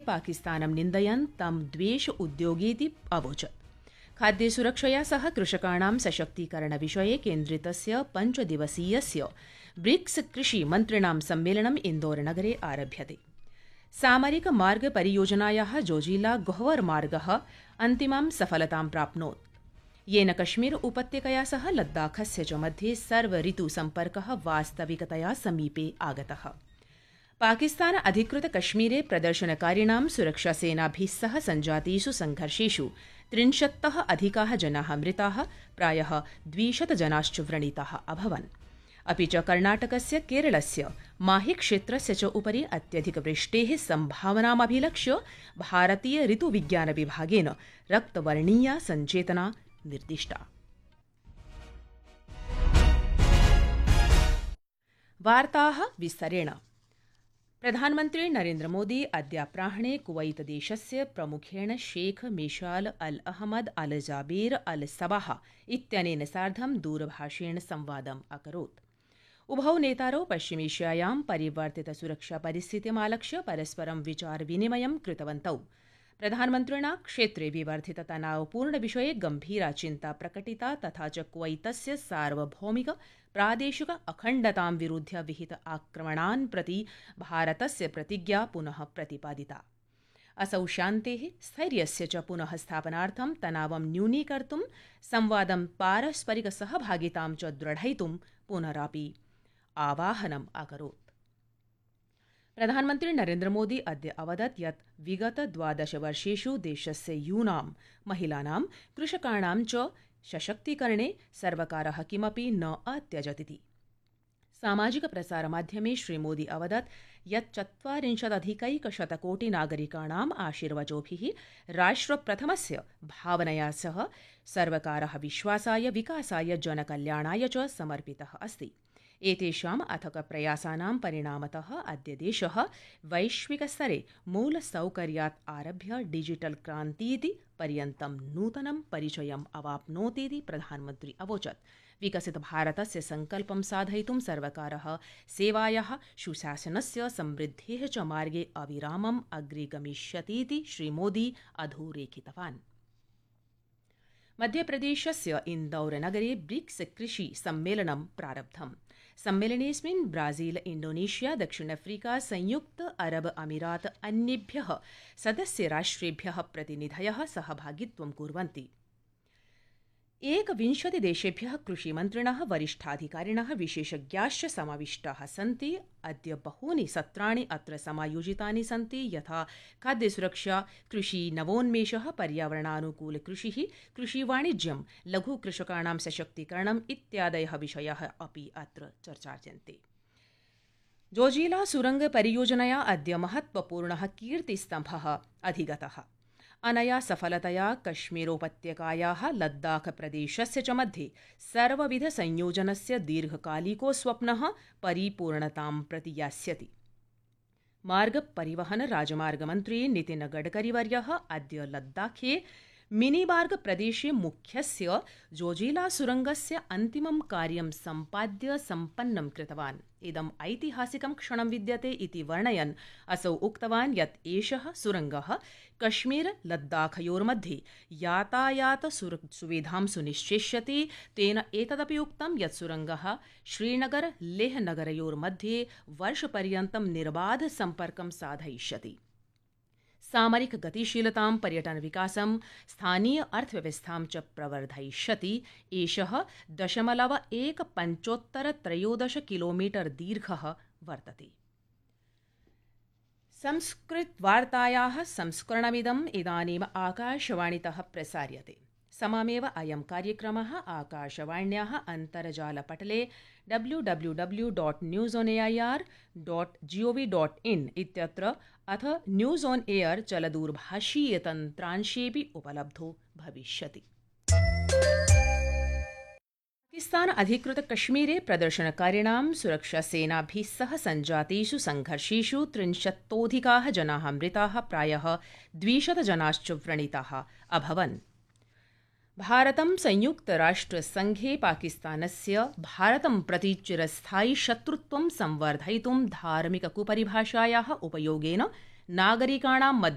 पाकिस्तानं निन्दयन् तं द्वेष उद्योगीति अवोचत्। खाद्यसुरक्षया सह कृषकाणां सशक्तीकरणविषये केन्द्रितस्य 5 दिवसीयस्य ब्रिक्स कृषि मन्त्रिणां सम्मेलनम् इन्दौरनगरे आरभ्यते। सामरिक मार्ग परियोजनायाः जोजिला गोहवर मार्गः अन्तिमां सफलतां प्राप्नोत्, येन कश्मीर उपत्यकया सह लद्दाखस्य च मध्ये सर्वऋतुसम्पर्कः वास्तविकतया समीपे आगतः। पाकिस्तान अधिकृत कश्मीरे प्रदर्शनकारिणां सुरक्षासेनाभिः सह सञ्जातेषु संघर्षेषु 30तः अधिकाः जनाः मृताः, प्रायः 200 जनाश्च व्रणिताः अभवन्। अपि च कर्णाटकस्य केरलस्य माहि क्षेत्रस्य च उपरि अत्यधिकवृष्टेः सम्भावनामभिलक्ष्य भारतीय ऋतुविज्ञानविभागेन रक्तवर्णीया सञ्चेतना निर्दिष्टा। वार्ताः विस्तरेण। प्रधानमन्त्री नरेन्द्रमोदी अद्याप्राह्णे कुवैतदेशस्य प्रमुखेण शेख मेशाल अल अहमद अल जाबेर अल सबाह इत्यनेन सार्धं दूरभाषेण संवादम् अकरोत्। उभौ नेतारौ पश्चिमेशियायां परिवर्तितसुरक्षापरिस्थितिमालक्ष्य परस्परं विचारविनिमयं कृतवन्तौ। प्रधानमन्त्रिणा क्षेत्रे विवर्धिततनावपूर्णविषये गम्भीरा चिन्ता प्रकटिता तथा च कुवैतस्य सार्वभौमिक प्रादेशिक अखण्डतां विरुध्य विहित आक्रमणान् प्रति भारतस्य प्रतिज्ञा पुनः प्रतिपादिता। असौ शान्तेः स्थैर्यस्य च पुनः स्थापनार्थं तनावं न्यूनीकर्तुं संवादं पारस्परिकसहभागितां च दृढयितुं पुनरापि आवाहनम् अकरोत्। प्रधानमन्त्री नरेन्द्रमोदी अद्य अवदत् यत् विगत 12 वर्षेषु देशस्य यूनां, महिलानां, कृषकाणां च सशक्तीकरणे सर्वकारः किमपि न अत्यजतिति। सामाजिक प्रसारमाध्यमे श्रीमोदी अवदत् यत् 40,000,000,000 आशीर्वचोभिः राष्ट्रप्रथमस्य भावनया सह सर्वकारः विश्वासाय, विकासाय, जनकल्याणाय च समर्पितः अस्ति। एतेषाम् अथक प्रयासानां परिणामतः अद्य देशः वैश्विकस्तरे मूलसौकर्यात् आरभ्य डिजिटल क्रान्तीति पर्यन्तं नूतनं परिचयम् अवाप्नोतीति प्रधानमन्त्री अवोचत्। विकसितभारतस्य सङ्कल्पं साधयितुं सर्वकारः सेवायाः, सुशासनस्य, समृद्धेः च मार्गे अविरामम् अग्रे गमिष्यतीति श्रीमोदी अधोरेखितवान्। मध्यप्रदेशस्य इन्दौरनगरे ब्रिक्स कृषि सम्मेलनं प्रारब्धम्। सम्मेलनेऽस्मिन् ब्राजील, इण्डोनेशिया, दक्षिणाफ्रीका, संयुक्त अरब अमीरात अन्येभ्यः सदस्यराष्ट्रेभ्यः प्रतिनिधयः सहभागित्वं कुर्वन्ति। 21 देशेभ्यः कृषिमन्त्रिणः, वरिष्ठाधिकारिणः, विशेषज्ञाश्च समाविष्टाः सन्ति। अद्य बहूनि सत्राणि अत्र समायोजितानि सन्ति, यथा खाद्यसुरक्षा, कृषि नवोन्मेषः, पर्यावरणानुकूलकृषिः, कृषिवाणिज्यं, लघुकृषकाणां सशक्तीकरणम् इत्यादयः विषयाः अपि अत्र चर्चार्यन्ते। जोजिला सुरंग परियोजनया अद्य महत्वपूर्णः कीर्तिस्तम्भः अधिगतः। अनया सफलतया कश्मीरोपत्यकायाः लद्दाख प्रदेशस्य च मध्ये सर्वविधसंयोजनस्य दीर्घकालिको स्वप्नः परिपूर्णतां प्रति यास्यति। मार्ग परिवहन राजमार्गमन्त्री नितिन गडकरीवर्यः अद्य लद्दाखे मिनीमार्ग प्रदेशे मुख्यस्य जोजिला सुरङ्गस्य अन्तिमं कार्यं सम्पाद्य सम्पन्नं कृतवान्। इदम् ऐतिहासिकं क्षणं विद्यते इति वर्णयन् असौ उक्तवान् यत् एषः सुरङ्गः कश्मीर लद्दाखयोर्मध्ये यातायात सुविधां सुनिश्चेष्यति। तेन एतदपि उक्तं यत् सुरङ्गः श्रीनगर लेह नगरयोर्मध्ये वर्षपर्यन्तं निर्बाध सम्पर्कं साधयिष्यति। सामरिक गतिशीलतां, पर्यटन विकासं, स्थानीय अर्थव्यवस्थां च प्रवर्धयिष्यति। एषः 0.1513 किलोमीटर दीर्घः वर्तते। संस्कृतवार्तायाः संस्करणमिदम् इदानीम् आकाशवाणीतः प्रसार्यते। समामेव अयं कार्यक्रमः आकाशवाण्याः अन्तर्जालपटले www.newsonair.gov.in इत्यत्र अथ न्यूज़ ऑन एयर चलदूरभाषीयतन्त्रांशेऽपि उपलब्धो भविष्यति। पाकिस्तान अधिकृत कश्मीरे प्रदर्शनकारिणां सुरक्षासेनाभिः सह सञ्जातेषु संघर्षेषु 30तोऽधिकाः जनाः मृताः, प्रायः 200 जनाश्च व्रणिताः अभवन्। भारतं संयुक्तराष्ट्रसङ्घे पाकिस्तानस्य भारतं प्रति चिरस्थायि शत्रुत्वं संवर्धयितुं धार्मिककुपरिभाषायाः उपयोगेन नागरिकाणां